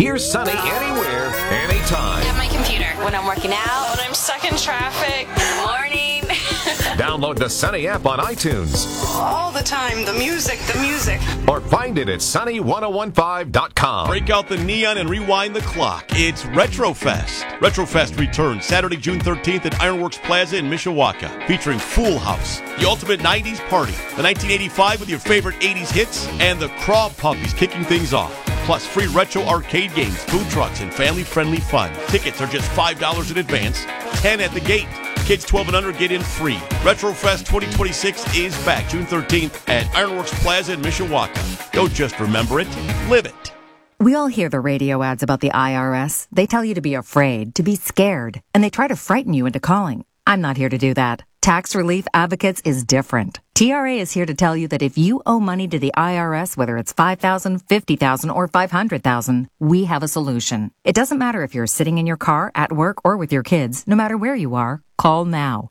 Hear Sunny anywhere, anytime. At my computer. When I'm working out. When I'm stuck in traffic. Morning. Download the Sunny app on iTunes. All the time, the music. Or find it at sunny1015.com. Break out the neon and rewind the clock. It's Retrofest. Retrofest returns Saturday, June 13th at Ironworks Plaza in Mishawaka, featuring Fool House, the ultimate 90s party, the 1985 with your favorite 80s hits, and the Craw Puppies kicking things off. Plus free retro arcade games, food trucks, and family-friendly fun. Tickets are just $5 in advance, $10 at the gate. Kids 12 and under get in free. Retrofest 2026 is back June 13th at Ironworks Plaza in Mishawaka. Don't just remember it, live it. We all hear the radio ads about the IRS. They tell you to be afraid, to be scared, and they try to frighten you into calling. I'm not here to do that. Tax Relief Advocates is different. TRA is here to tell you that if you owe money to the IRS, whether it's $5,000, $50,000, or $500,000, we have a solution. It doesn't matter if you're sitting in your car, at work, or with your kids. No matter where you are, call now.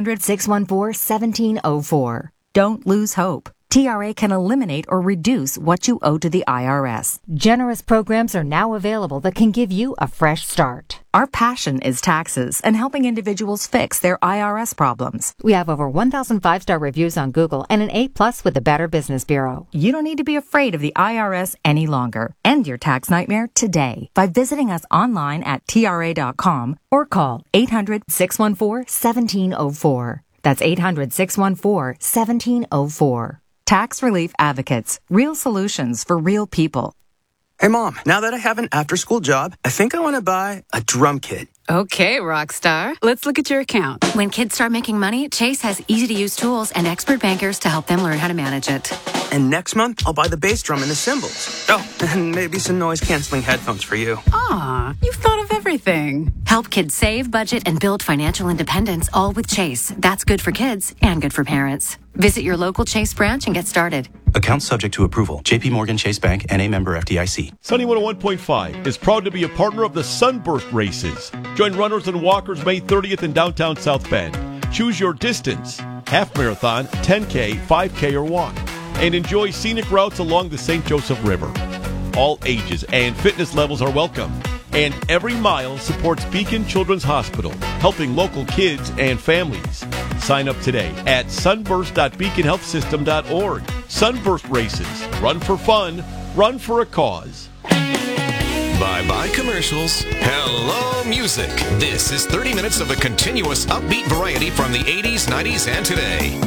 800-614-1704. Don't lose hope. TRA can eliminate or reduce what you owe to the IRS. Generous programs are now available that can give you a fresh start. Our passion is taxes and helping individuals fix their IRS problems. We have over 1,000 5-star reviews on Google and an A+ with the Better Business Bureau. You don't need to be afraid of the IRS any longer. End your tax nightmare today by visiting us online at TRA.com or call 800-614-1704. That's 800-614-1704. Tax Relief Advocates. Real solutions for real people. Hey, Mom, now that I have an after-school job, I think I want to buy a drum kit. Okay, Rockstar. Let's look at your account. When kids start making money, Chase has easy-to-use tools and expert bankers to help them learn how to manage it. And next month, I'll buy the bass drum and the cymbals. Oh, and maybe some noise-canceling headphones for you. Aw, you've thought of everything. Help kids save, budget, and build financial independence, all with Chase. That's good for kids and good for parents. Visit your local Chase branch and get started. Account subject to approval. J.P. Morgan Chase Bank, N.A. member FDIC. Sunny 101.5 is proud to be a partner of the Sunburst Races. Join runners and walkers May 30th in downtown South Bend. Choose your distance, half marathon, 10K, 5K, or walk, and enjoy scenic routes along the St. Joseph River. All ages and fitness levels are welcome, and every mile supports Beacon Children's Hospital, helping local kids and families. Sign up today at sunburst.beaconhealthsystem.org. Sunburst Races. Run for fun. Run for a cause. Bye-bye commercials. Hello music. This is 30 minutes of the continuous upbeat variety from the 80s, 90s, and today.